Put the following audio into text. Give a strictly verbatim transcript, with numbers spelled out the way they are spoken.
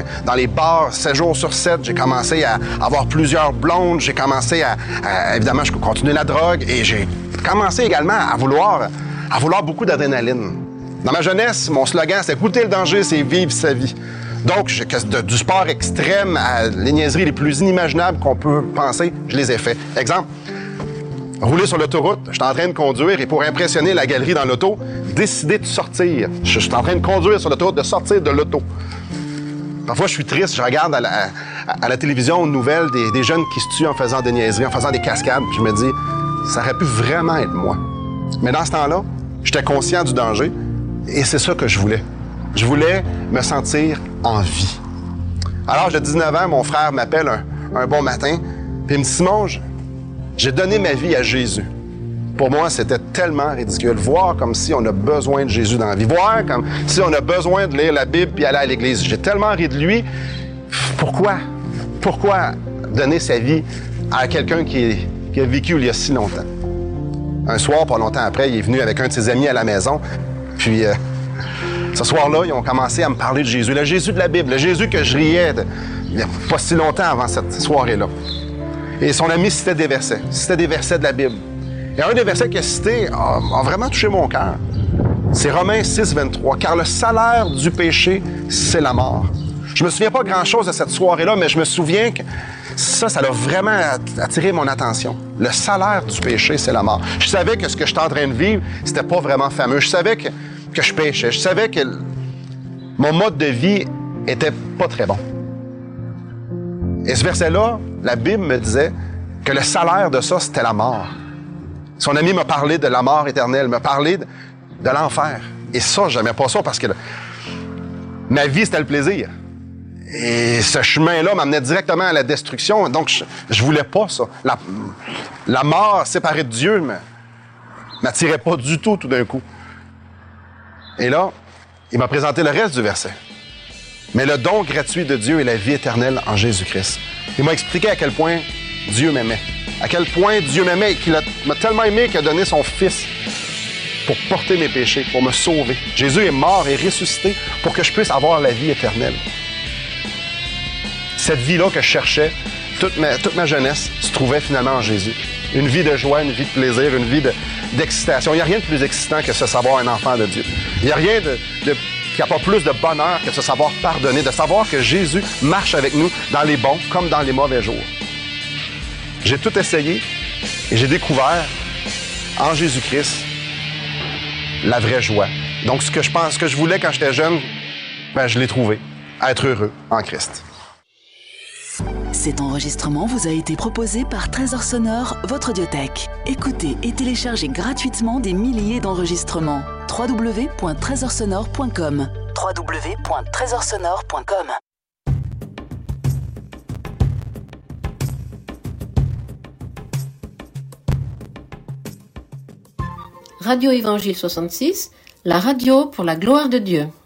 dans les bars, sept jours sur sept. J'ai commencé à avoir plusieurs blondes. J'ai commencé à, à évidemment, je continuer la drogue. Et j'ai commencé également à vouloir, à vouloir beaucoup d'adrénaline. Dans ma jeunesse, mon slogan, c'est « Goûter le danger, c'est vivre sa vie ». Donc, je, de, du sport extrême à les niaiseries les plus inimaginables qu'on peut penser, je les ai fait. Exemple, rouler sur l'autoroute, je suis en train de conduire et pour impressionner la galerie dans l'auto, décider de sortir. Je suis en train de conduire sur l'autoroute, de sortir de l'auto. Parfois, je suis triste, je regarde à la, à, à la télévision une nouvelle des, des jeunes qui se tuent en faisant des niaiseries, en faisant des cascades, puis je me dis, ça aurait pu vraiment être moi. Mais dans ce temps-là, j'étais conscient du danger et c'est ça que je voulais. Je voulais me sentir en vie. À l'âge de dix-neuf ans, mon frère m'appelle un, un bon matin, puis il me dit, Simon, j'ai donné ma vie à Jésus. Pour moi, c'était tellement ridicule. Voir comme si on a besoin de Jésus dans la vie. Voir comme si on a besoin de lire la Bible puis aller à l'église. J'ai tellement ri de lui. Pourquoi? Pourquoi donner sa vie à quelqu'un qui, qui a vécu il y a si longtemps? Un soir, pas longtemps après, il est venu avec un de ses amis à la maison. Puis, euh, ce soir-là, ils ont commencé à me parler de Jésus. Le Jésus de la Bible. Le Jésus que je riais de, il n'y a pas si longtemps avant cette soirée-là. Et son ami citait des versets. Citait des versets de la Bible. Et un des versets qu'il a cité a, a vraiment touché mon cœur. C'est Romains six, vingt-trois. « Car le salaire du péché, c'est la mort. » Je me souviens pas grand-chose de cette soirée-là, mais je me souviens que ça, ça a vraiment attiré mon attention. Le salaire du péché, c'est la mort. Je savais que ce que j'étais en train de vivre, c'était pas vraiment fameux. Je savais que, que je péchais. Je savais que mon mode de vie était pas très bon. Et ce verset-là, la Bible me disait que le salaire de ça, c'était la mort. Son ami m'a parlé de la mort éternelle, m'a parlé de, de l'enfer. Et ça, j'aimais pas ça parce que le, ma vie, c'était le plaisir. Et ce chemin-là m'amenait directement à la destruction. Donc, je, je voulais pas ça. La, la mort séparée de Dieu ne m'attirait pas du tout, tout d'un coup. Et là, il m'a présenté le reste du verset. Mais le don gratuit de Dieu est la vie éternelle en Jésus-Christ. Il m'a expliqué à quel point Dieu m'aimait. À quel point Dieu m'aimait et qu'il a, m'a tellement aimé qu'il a donné son Fils pour porter mes péchés, pour me sauver. Jésus est mort et ressuscité pour que je puisse avoir la vie éternelle. Cette vie-là que je cherchais, toute ma, toute ma jeunesse, se trouvait finalement en Jésus. Une vie de joie, une vie de plaisir, une vie de, d'excitation. Il n'y a rien de plus excitant que de savoir un enfant de Dieu. Il n'y a rien de, de, qui n'a pas plus de bonheur que de se savoir pardonner, de savoir que Jésus marche avec nous dans les bons comme dans les mauvais jours. J'ai tout essayé et j'ai découvert en Jésus-Christ la vraie joie. Donc, ce que je pense, ce que je voulais quand j'étais jeune, ben, je l'ai trouvé. Être heureux en Christ. Cet enregistrement vous a été proposé par Trésor Sonore, votre audiothèque. Écoutez et téléchargez gratuitement des milliers d'enregistrements. w w w point trésor sonore point com w w w point trésor sonore point com Radio Évangile soixante-six, la radio pour la gloire de Dieu.